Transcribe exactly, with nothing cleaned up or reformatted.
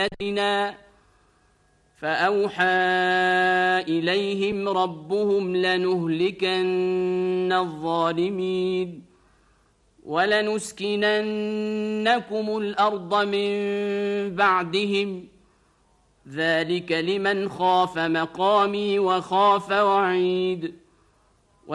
بآياتنا فأوحى إليهم ربهم لنهلكن الظالمين ولنسكننكم الأرض من بعدهم ذلك لمن خاف مقامي وخاف وعيد